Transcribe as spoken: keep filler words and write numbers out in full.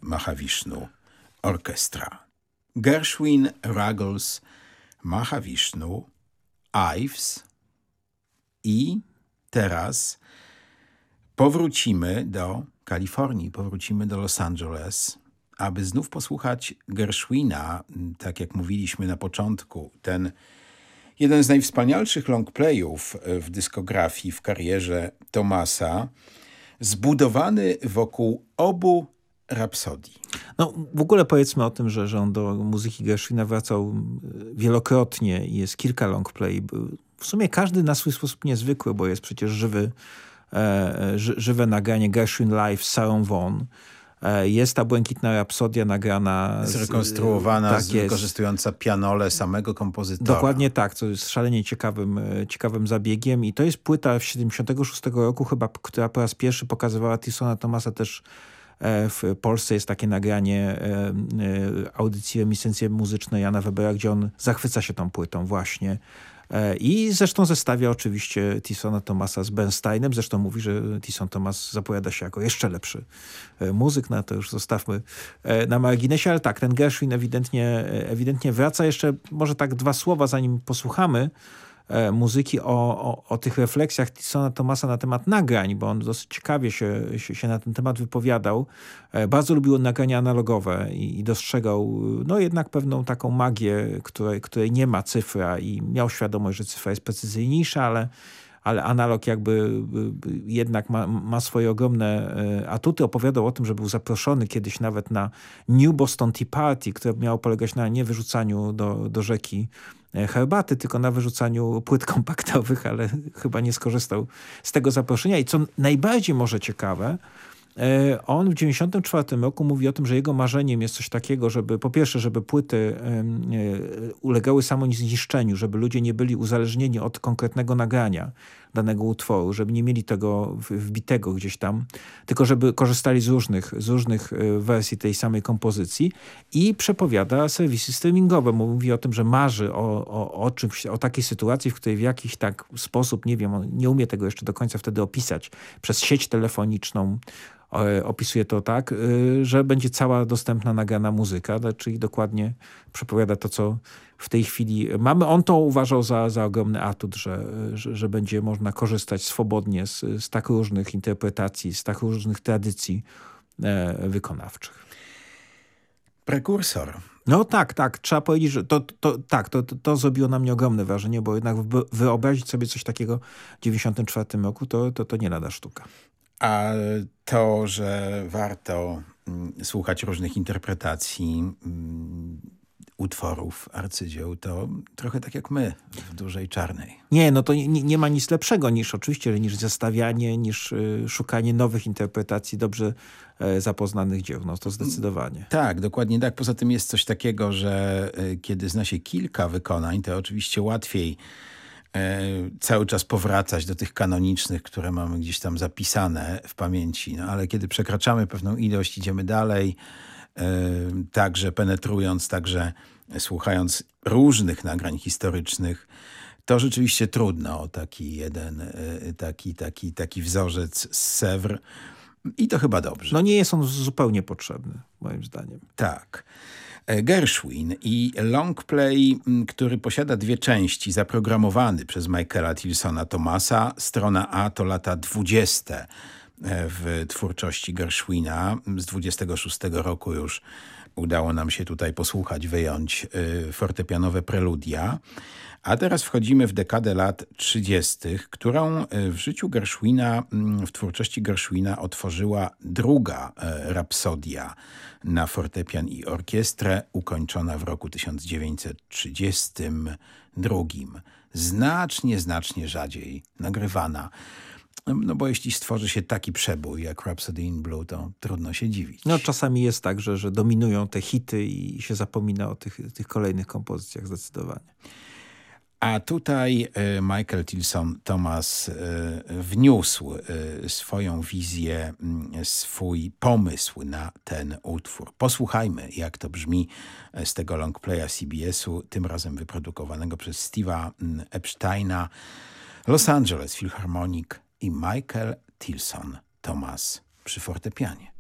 Mahavishnu Orchestra. Gershwin, Ruggles, Mahavishnu, Ives i teraz powrócimy do Kalifornii, powrócimy do Los Angeles, aby znów posłuchać Gershwina, tak jak mówiliśmy na początku, ten jeden z najwspanialszych longplayów w dyskografii, w karierze Thomasa, zbudowany wokół obu rapsodii. No w ogóle powiedzmy o tym, że, że on do muzyki Gershwina wracał wielokrotnie i jest kilka longplay. W sumie każdy na swój sposób niezwykły, bo jest przecież żywy, e, ży, żywe nagranie Gershwin Live z Sarah Vaughan. E, jest ta Błękitna Rapsodia nagrana. Zrekonstruowana, tak z, wykorzystująca pianole samego kompozytora. Dokładnie tak, co jest szalenie ciekawym, ciekawym zabiegiem i to jest płyta z siedemdziesiątego szóstego roku chyba, która po raz pierwszy pokazywała Tissona Thomasa też w Polsce. Jest takie nagranie audycji Reminiscencje muzyczne Jana Webera, gdzie on zachwyca się tą płytą właśnie. I zresztą zestawia oczywiście Tissona Thomasa z Bernsteinem. Zresztą mówi, że Tisson Thomas zapowiada się jako jeszcze lepszy muzyk. No to już zostawmy na marginesie. Ale tak, ten Gershwin ewidentnie, ewidentnie wraca. Jeszcze może tak dwa słowa, zanim posłuchamy muzyki o, o, o tych refleksjach Tissona Thomasa na temat nagrań, bo on dosyć ciekawie się, się, się na ten temat wypowiadał. Bardzo lubił nagrania analogowe i, i dostrzegał no jednak pewną taką magię, której, której nie ma cyfra i miał świadomość, że cyfra jest precyzyjniejsza, ale ale analog jakby jednak ma, ma swoje ogromne atuty. Opowiadał o tym, że był zaproszony kiedyś nawet na New Boston Tea Party, które miało polegać na nie wyrzucaniu do, do rzeki herbaty, tylko na wyrzucaniu płyt kompaktowych, ale chyba nie skorzystał z tego zaproszenia. I co najbardziej może ciekawe, on w dziewięćdziesiątym czwartym roku mówi o tym, że jego marzeniem jest coś takiego, żeby po pierwsze, żeby płyty ulegały samozniszczeniu, żeby ludzie nie byli uzależnieni od konkretnego nagrania danego utworu, żeby nie mieli tego wbitego gdzieś tam, tylko żeby korzystali z różnych, z różnych wersji tej samej kompozycji i przepowiada serwisy streamingowe. Mówi o tym, że marzy o, o, o czymś, o takiej sytuacji, w której w jakiś tak sposób, nie wiem, on nie umie tego jeszcze do końca wtedy opisać, przez sieć telefoniczną opisuje to tak, że będzie cała dostępna nagrana muzyka, czyli dokładnie przepowiada to, co w tej chwili mamy. On to uważał za, za ogromny atut, że, że, że będzie można korzystać swobodnie z, z tak różnych interpretacji, z tak różnych tradycji e, wykonawczych. Prekursor. No tak, tak. Trzeba powiedzieć, że to, to, tak, to, to, to zrobiło na mnie ogromne wrażenie, bo jednak wyobrazić sobie coś takiego w dziewięćdziesiątym czwartym roku, to, to, to nie lada sztuka. A to, że warto mm, słuchać różnych interpretacji mm, utworów arcydzieł, to trochę tak jak my w Dużej Czarnej. Nie, no to nie, nie ma nic lepszego niż oczywiście, niż zestawianie, niż y, szukanie nowych interpretacji dobrze y, zapoznanych dzieł. No to zdecydowanie. Tak, dokładnie tak. Poza tym jest coś takiego, że y, kiedy zna się kilka wykonań, to oczywiście łatwiej cały czas powracać do tych kanonicznych, które mamy gdzieś tam zapisane w pamięci. No, ale kiedy przekraczamy pewną ilość, idziemy dalej, także penetrując, także słuchając różnych nagrań historycznych, to rzeczywiście trudno o taki jeden, taki, taki, taki wzorzec z Sèvres. I to chyba dobrze. No nie jest on zupełnie potrzebny, moim zdaniem. Tak. Gershwin i longplay, który posiada dwie części, zaprogramowany przez Michaela Tilsona Thomasa. Strona A to lata dwudzieste w twórczości Gershwina. Z dwudziestego szóstego roku już udało nam się tutaj posłuchać, wyjąć fortepianowe preludia. A teraz wchodzimy w dekadę lat trzydziestych, którą w życiu Gershwina, w twórczości Gershwina otworzyła druga rapsodia na fortepian i orkiestrę, ukończona w roku tysiąc dziewięćset trzydziestym drugim. Znacznie, znacznie rzadziej nagrywana. No bo jeśli stworzy się taki przebój jak Rhapsody in Blue, to trudno się dziwić. No czasami jest tak, że, że dominują te hity i się zapomina o tych, tych kolejnych kompozycjach zdecydowanie. A tutaj Michael Tilson Thomas wniósł swoją wizję, swój pomysł na ten utwór. Posłuchajmy, jak to brzmi z tego longplaya C B S-u, tym razem wyprodukowanego przez Steve'a Epsteina, Los Angeles Philharmonic i Michael Tilson Thomas przy fortepianie.